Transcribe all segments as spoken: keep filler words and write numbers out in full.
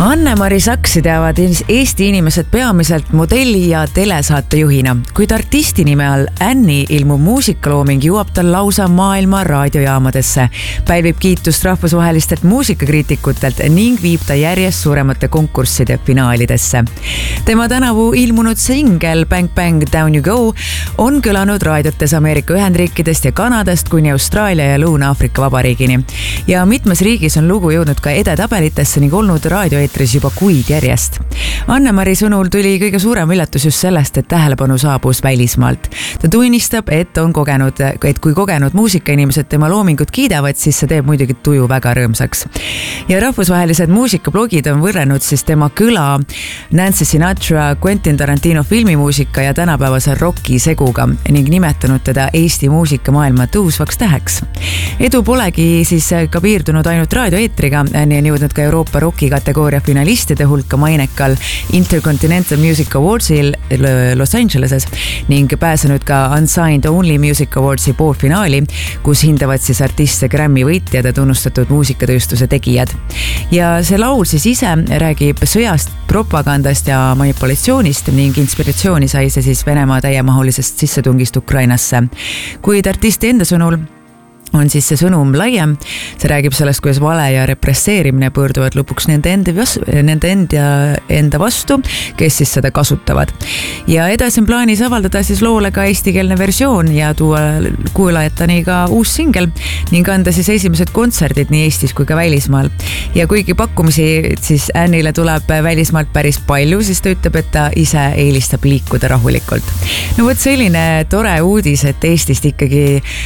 Anne-Mari Saksi teavad Eesti inimesed peamiselt modelli ja telesaatejuhina, kuid artisti nime all Anni ilmub muusikalooming jõuab tal lausa maailma raadiojaamadesse, pälvib kiitust rahvusvahelistelt muusikakriitikutelt ning viib ta järjest suuremate konkursside finaalidesse. Tema tänavu ilmunud singel Bang Bang Down You Go on kõlanud raadiotes Ameerika Ühendriikidest ja Kanadast kuni Austraalia ja Lõuna-Aafrika Vabariigini. Ja mitmes riigis on lugu jõudnud ka edetabelitesse ning olnud raadioeetris juba kuid järjest. Anne-Mari sõnul tuli kõige suurem üllatus just sellest, et tähelepanu saabus välismaalt. Ta tunnistab, et on kogenud, et kui kogenud muusikainimesed tema loomingut kiidavad, siis see teeb muidugi tuju väga rõõmsaks. Ja rahvusvahelised muusikablogid on võrranud siis tema kõla Nancy Sinatra, Quentin Tarantino filmimuusika ja tänapäevase rocki seguga ning nimetanud teda Eesti muusikamaailma tõusvaks täheks. Edu polegi siis ka piirdunud ainult raadioeetriga, nii on jõudnud ka Euroopa rocki kategooria finalistide hulka mainekal Intercontinental Music Awardsil Los Angeleses ning pääsenud ka Unsigned Only Music Awardsi poolfinaali, kus hindavad siis artiste Grammy võitjad ja tunnustatud muusikatööstuse tegijad. Ja see laul siis ise räägib sõjast, propagandast ja manipulatsioonist ning inspiratsiooni sai see siis Venemaa täiemahulisest sissetungist Ukrainasse. Kuid artisti enda sõnul on siis see sõnum laiem. See räägib sellest, kuidas vale ja represseerimine pöörduvad lõpuks nende enda, nende enda, enda vastu, kes siis seda kasutavad. Ja edasi on plaanis avaldada siis loole ka eestikeelne versioon ja tuua kuulajatani ka uus singel ning anda siis esimesed kontserdid nii Eestis kui ka välismaal. Ja kuigi pakkumisi siis Annile tuleb välismaalt päris palju, siis ta ütleb, et ta ise eelistab liikuda rahulikult. No võt selline tore uudis, et Eestist ikkagi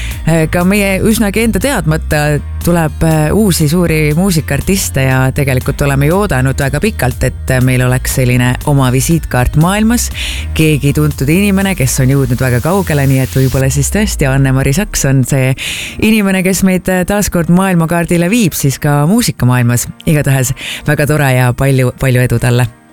ka meie üsnagi enda teadmata tuleb uusi suuri muusikaartiste ja tegelikult oleme ju oodanud väga pikalt, et meil oleks selline oma visiitkaart maailmas, keegi tuntud inimene, kes on jõudnud väga kaugele, nii et võib-olla siis tõesti Anne-Mari Saks on see inimene, kes meid taaskord maailmakaardile viib siis ka muusikamaailmas. Igatahes väga tore ja palju, palju edu talle.